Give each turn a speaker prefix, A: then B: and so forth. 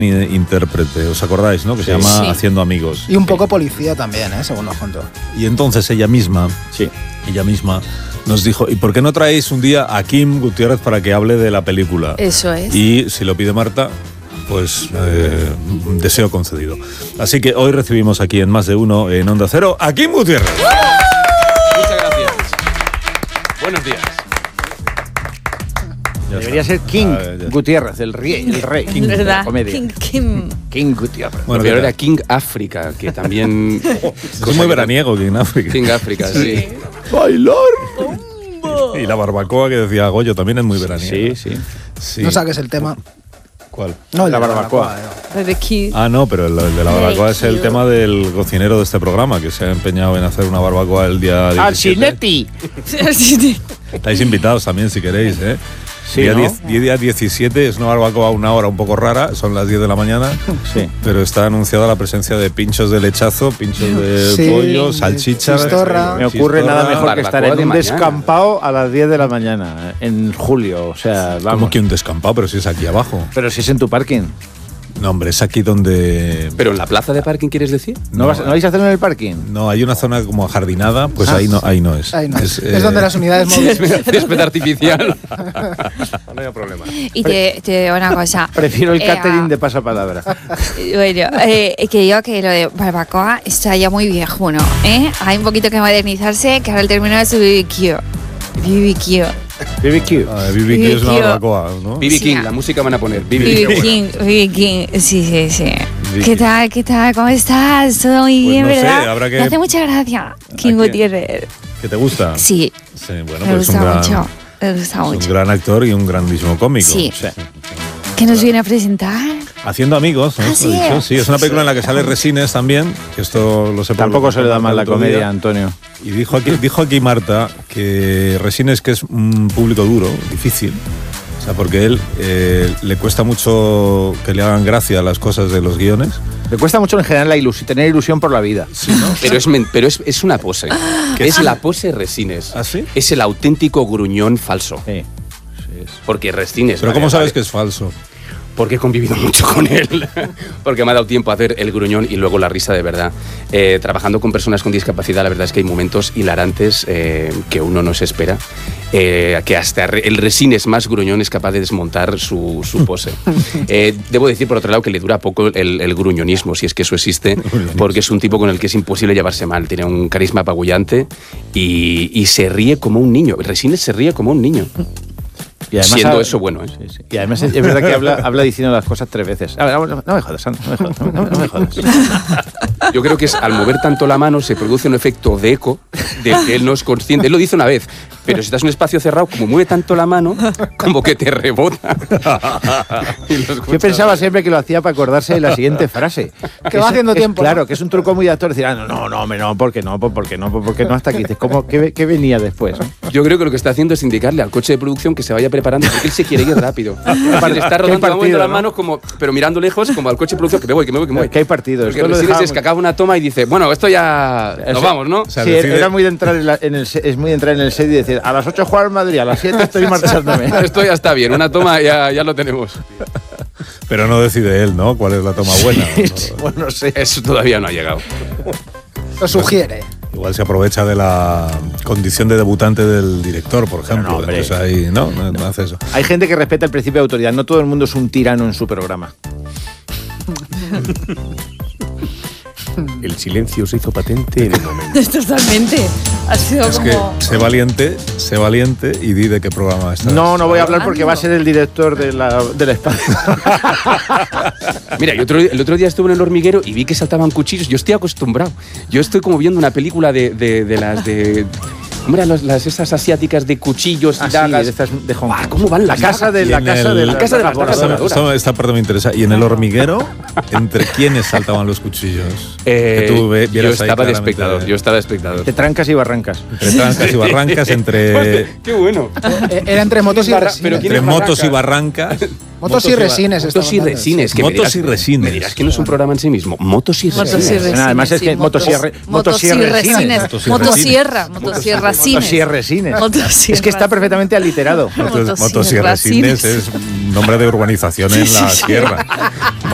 A: intérprete, ¿os acordáis, no? Que se llama Haciendo Amigos.
B: Y un poco policía también, según nos contó.
A: Y entonces ella misma nos dijo, ¿y por qué no traéis un día a Kim Gutiérrez para que hable de la película?
C: Eso es.
A: Y si lo pide Marta, pues deseo concedido. Así que hoy recibimos aquí en Más de Uno, en Onda Cero, a Kim Gutiérrez.
D: Muchas gracias. Buenos días.
E: Debería ser King Gutiérrez, el rey King de la comedia. King Gutiérrez.
D: Bueno, pero era King África, que también...
A: Es muy veraniego, King África.
D: King África, sí.
A: ¡Bailar! Y la barbacoa que decía Goyo también es muy veraniega. Sí.
B: No saques el tema.
A: ¿Cuál?
B: No,
E: la barbacoa.
A: No, pero el de la barbacoa es el tema del cocinero de este programa, que se ha empeñado en hacer una barbacoa el día 17.
E: ¡Al Cinetti!
A: Estáis invitados también si queréis, ¿eh?
E: Sí,
A: día 17 es una barbacoa a una hora un poco rara, son las 10 de la mañana, pero está anunciada la presencia de pinchos de lechazo, pinchos de pollo, salchichas.
E: Me ocurre nada mejor que estar en un descampado a las 10 de la mañana, en julio, o sea, vamos.
A: ¿Cómo que un descampado? Pero si es aquí abajo.
E: Pero si es en tu parking.
A: No, hombre, es aquí donde...
D: ¿Pero en la plaza de parking quieres decir?
E: ¿No vais a hacerlo en el parking?
A: No, hay una zona como ajardinada, pues ahí no es.
B: Ahí no es. Es donde las unidades móviles...
D: Césped artificial. No hay problema.
C: Y te digo una cosa.
E: Prefiero el catering de pasapalabra.
C: Bueno, que digo que lo de barbacoa está ya muy viejo, ¿no? Hay un poquito que modernizarse, que ahora el término es BBQ.
E: BBQ.
A: BBQ es una barbacoa, ¿no?
D: BB King, la música van a poner.
C: BB King. Sí. ¿Qué tal? ¿Cómo estás? Todo muy bien,
A: no sé,
C: ¿verdad?
A: habrá que...
C: Me hace mucha gracia, King Gutiérrez.
A: ¿Que te gusta?
C: Sí.
A: Bueno,
C: me
A: pues
C: gusta mucho. Me gusta mucho.
A: Un gran actor y un grandísimo cómico.
C: Sí. ¿Qué nos viene a presentar?
A: Haciendo Amigos, ¿no? Sí, es una película en la que sale Resines también, que esto lo sé.
E: Tampoco se le da mal la comedia, Antonio.
A: Y dijo aquí Marta que Resines que es un público duro, difícil, o sea, porque él le cuesta mucho que le hagan gracia las cosas de los guiones.
E: Le cuesta mucho en general tener ilusión por la vida.
A: Sí, ¿no?
D: Pero es una pose. Es la pose Resines.
A: ¿Ah, sí?
D: Es el auténtico gruñón falso.
E: Sí.
D: Porque Resines...
A: ¿Pero cómo sabes que es falso?
D: Porque he convivido mucho con él, porque me ha dado tiempo a hacer el gruñón y luego la risa de verdad. Trabajando con personas con discapacidad, la verdad es que hay momentos hilarantes que uno no se espera, que hasta el Resines más gruñón es capaz de desmontar su pose. Debo decir, por otro lado, que le dura poco el gruñonismo, si es que eso existe, porque es un tipo con el que es imposible llevarse mal. Tiene un carisma apabullante y se ríe como un niño. Resines se ríe como un niño. Y además, siendo eso bueno, ¿eh?
E: Sí. Y además es verdad que habla diciendo las cosas 3 veces. No me jodas, no me jodas.
D: Yo creo que al mover tanto la mano se produce un efecto de eco del que él no es consciente. Él lo dice una vez, pero si estás en un espacio cerrado, como mueve tanto la mano, como que te rebota.
E: Yo pensaba siempre que lo hacía para acordarse de la siguiente frase.
B: Que va haciendo tiempo.
E: Claro, que es un truco muy de actor. Decir, ¿por qué no hasta aquí? Dices, ¿qué venía después?
D: Yo creo que lo que está haciendo es indicarle al coche de producción que se vaya preparando, porque él se quiere ir rápido. Le está rodando las manos, pero mirando lejos, como al coche de producción, que me voy.
E: Que hay partido.
D: Porque es que acaba una toma y dice, bueno, esto ya nos vamos, ¿no?
E: O sea, sí, era muy de entrar en el set y decir, a las 8 jugar en Madrid, a las 7 estoy marchándome.
D: Esto ya está bien, una toma ya lo tenemos.
A: Pero no decide él, ¿no? ¿Cuál es la toma buena?
E: Bueno, no sé.
D: Eso todavía no ha llegado.
B: Lo sugiere.
A: Igual se aprovecha de la condición de debutante del director, por ejemplo. Entonces ahí, no hace eso.
E: Hay gente que respeta el principio de autoridad. No todo el mundo es un tirano en su programa.
D: El silencio se hizo patente en el momento.
C: Totalmente. Ha sido
A: es
C: como...
A: que sé valiente y di de qué programa estás.
E: No voy a hablar porque va a ser el director del espacio.
D: Mira, el otro día estuve en El Hormiguero y vi que saltaban cuchillos. Yo estoy acostumbrado. Yo estoy como viendo una película de las de... ¿Cómo eran esas asiáticas de cuchillos y dagas?
E: Sí, de Hong Kong.
D: ¿Cómo van
E: la casa de la
D: casa?
A: Esta parte me interesa. ¿Y en El Hormiguero, entre quiénes saltaban los cuchillos?
D: Que tú yo estaba de espectador.
E: Entre trancas y barrancas.
A: Entre trancas y barrancas, entre...
D: ¡Qué bueno!
B: Era entre motos y resines.
A: Entre motos y barrancas.
B: Motos y resines.
D: Motos y resines.
A: Motos y resines.
D: Me dirás que no es un programa en sí mismo. Motos y resines.
E: Además es que motosierra. Es que está perfectamente aliterado.
A: Motosierra resines es nombre de urbanización en la sierra.